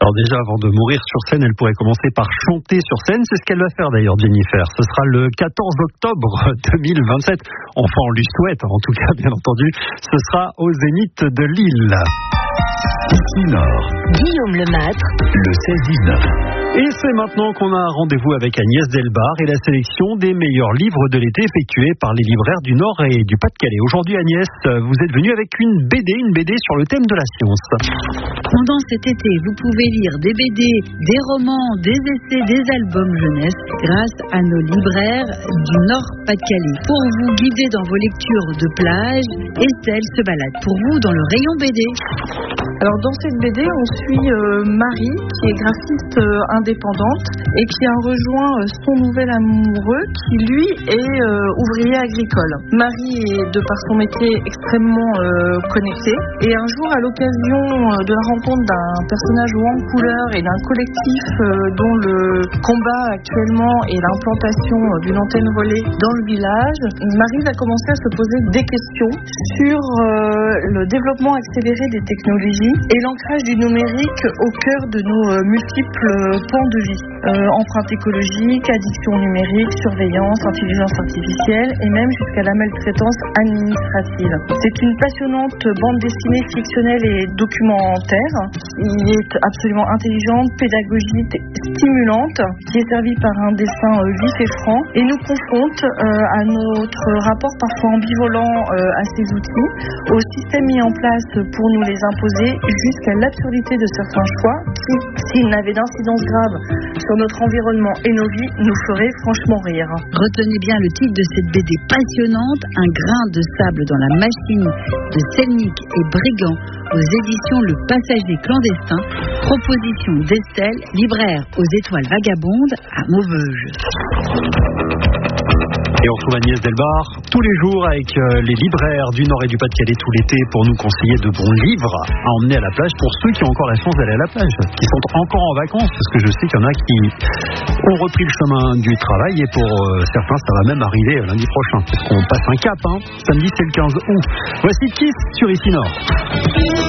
Alors déjà, avant de mourir sur scène, elle pourrait commencer par chanter sur scène. C'est ce qu'elle va faire d'ailleurs, Jennifer. Ce sera le 14 octobre 2027. Enfin, on lui souhaite, en tout cas, bien entendu. Ce sera au Zénith de Lille. Ici Nord. Guillaume Lemaitre. Le 16-19. Et c'est maintenant qu'on a un rendez-vous avec Agnès Delbar et la sélection des meilleurs livres de l'été effectués par les libraires du Nord et du Pas-de-Calais. Aujourd'hui, Agnès, vous êtes venue avec une BD sur le thème de la science. Pendant cet été, vous pouvez lire des BD, des romans, des essais, des albums jeunesse grâce à nos libraires du Nord Pas-de-Calais. Pour vous guider dans vos lectures de plage, Estelle se balade pour vous dans le rayon BD. Alors dans cette BD, on suit Marie, qui est graphiste indépendante et qui a rejoint son nouvel amoureux qui lui est ouvrier agricole. Marie est de par son métier extrêmement connectée et un jour à l'occasion de la rencontre d'un personnage haut en couleur et d'un collectif dont le combat actuellement est l'implantation d'une antenne relais dans le village, Marie va commencer à se poser des questions sur le développement accéléré des technologies et l'ancrage du numérique au cœur de nos multiples pans de vie. Empreinte écologique, addiction numérique, surveillance, intelligence artificielle et même jusqu'à la maltraitance administrative. C'est une passionnante bande dessinée fictionnelle et documentaire. Il est absolument intelligente, pédagogique, stimulante, qui est servie par un dessin vif et franc et nous confronte à notre rapport parfois ambivalent à ces outils, au système mis en place pour nous les imposer jusqu'à l'absurdité de certains choix qui, s'ils n'avaient d'incidence grave sur notre environnement et nos vies, nous feraient franchement rire. Retenez bien le titre de cette BD passionnante, Un grain de sable dans la machine de Selnick et Brigand aux éditions Le Passager clandestin, proposition d'Estelle, libraire aux Étoiles Vagabondes à Maubeuge. Et on retrouve Agnès Delbar tous les jours avec les libraires du Nord et du Pas-de-Calais tout l'été pour nous conseiller de bons livres à emmener à la plage pour ceux qui ont encore la chance d'aller à la plage, qui sont encore en vacances, parce que je sais qu'il y en a qui ont repris le chemin du travail et pour certains ça va même arriver lundi prochain, parce qu'on passe un cap, samedi c'est le 15 août. Voici Kiss sur Ici Nord.